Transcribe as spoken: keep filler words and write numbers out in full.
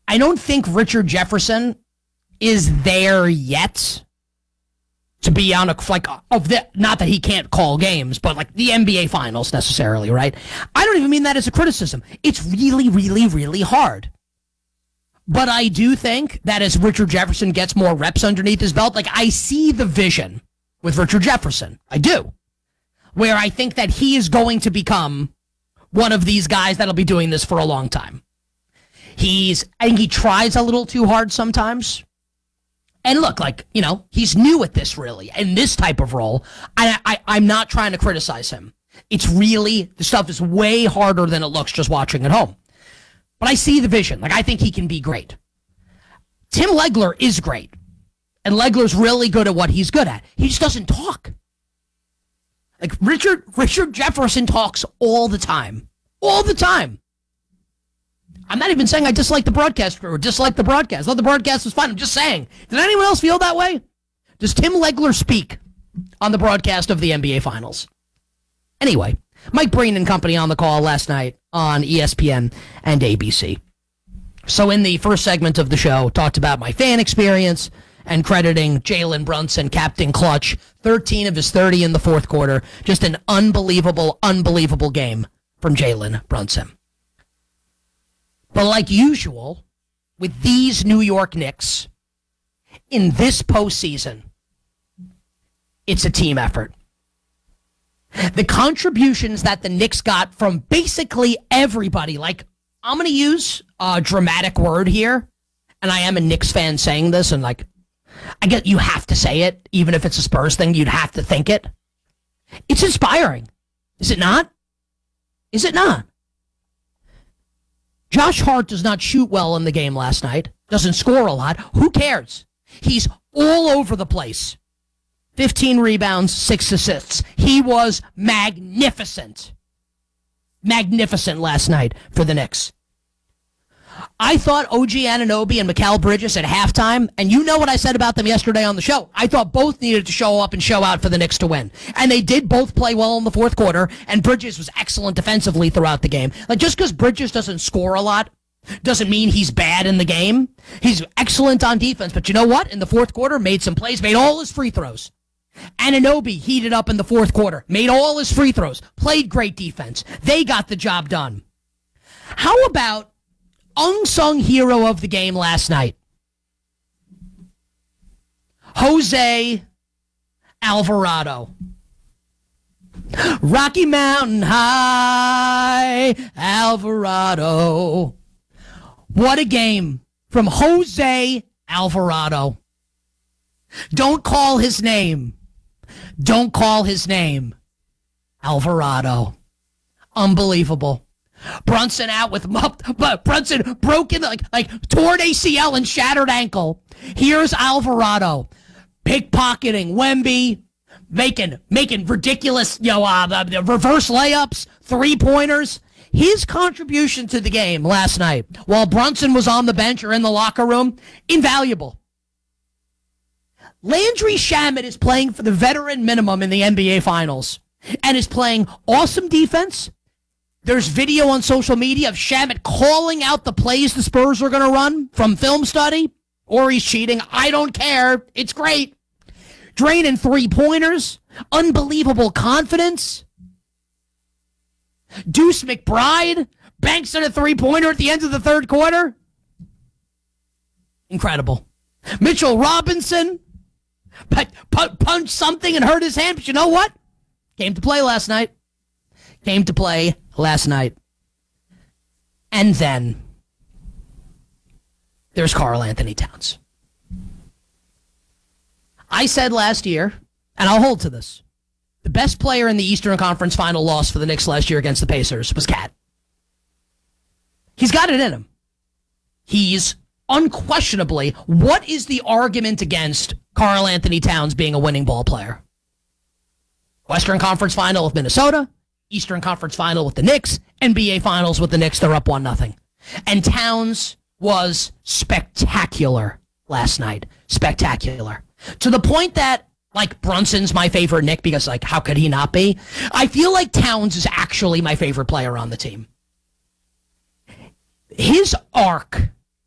I don't think Richard Jefferson is there yet to be on a, like, of the, not that he can't call games, but like the N B A Finals necessarily, right? I don't even mean that as a criticism. It's really, really, really hard. But I do think that as Richard Jefferson gets more reps underneath his belt, like, I see the vision with Richard Jefferson. I do. Where I think that he is going to become one of these guys that'll be doing this for a long time. He's, I think he tries a little too hard sometimes. And look, like, you know, he's new at this, really, in this type of role. I, I, I'm not trying to criticize him. It's really, the stuff is way harder than it looks just watching at home. But I see the vision. Like, I think he can be great. Tim Legler is great. And Legler's really good at what he's good at. He just doesn't talk. Like, Richard Richard Jefferson talks all the time. All the time. I'm not even saying I dislike the broadcast crew or dislike the broadcast. I thought the broadcast was fun. I'm just saying. Did anyone else feel that way? Does Tim Legler speak on the broadcast of the N B A Finals? Anyway, Mike Breen and company on the call last night on E S P N and A B C. So in the first segment of the show, talked about my fan experience and crediting Jalen Brunson, Captain Clutch, thirteen of his thirty in the fourth quarter. Just an unbelievable, unbelievable game from Jalen Brunson. But like usual, with these New York Knicks, in this postseason, it's a team effort. The contributions that the Knicks got from basically everybody, like, I'm going to use a dramatic word here, and I am a Knicks fan saying this, and like, I get you have to say it, even if it's a Spurs thing, you'd have to think it. It's inspiring. Is it not? Is it not? Josh Hart does not shoot well in the game last night. Doesn't score a lot. Who cares? He's all over the place. fifteen rebounds, six assists. He was magnificent. Magnificent last night for the Knicks. I thought O G Anunoby and Mikal Bridges at halftime, and you know what I said about them yesterday on the show. I thought both needed to show up and show out for the Knicks to win. And they did both play well in the fourth quarter, and Bridges was excellent defensively throughout the game. Like, just because Bridges doesn't score a lot doesn't mean he's bad in the game. He's excellent on defense, but you know what? In the fourth quarter, made some plays, made all his free throws. Anunoby heated up in the fourth quarter, made all his free throws, played great defense. They got the job done. How about unsung hero of the game last night? Jose Alvarado. Rocky Mountain High, Alvarado. What a game from Jose Alvarado. Don't call his name. Don't call his name. Alvarado. Unbelievable. Brunson out with but Brunson broken, like like torn A C L and shattered ankle. Here's Alvarado pickpocketing Wemby, making making ridiculous, you know, uh, the, the reverse layups, three pointers. His contribution to the game last night, while Brunson was on the bench or in the locker room, invaluable. Landry Shamet is playing for the veteran minimum in the N B A Finals and is playing awesome defense. There's video on social media of Shamet calling out the plays the Spurs are going to run from film study, or he's cheating. I don't care. It's great. Draining three-pointers. Unbelievable confidence. Deuce McBride banks in a three-pointer at the end of the third quarter. Incredible. Mitchell Robinson but punched something and hurt his hand, but you know what? Came to play last night. Came to play last night. And then there's Karl Anthony Towns. I said last year, and I'll hold to this, the best player in the Eastern Conference Final loss for the Knicks last year against the Pacers was Cat. He's got it in him. He's unquestionably, what is the argument against Karl Anthony Towns being a winning ball player? Western Conference Final with Minnesota, Eastern Conference Final with the Knicks, N B A Finals with the Knicks. They're up one nothing. And Towns was spectacular last night. Spectacular. To the point that, like, Brunson's my favorite Knick because, like, how could he not be? I feel like Towns is actually my favorite player on the team. His arc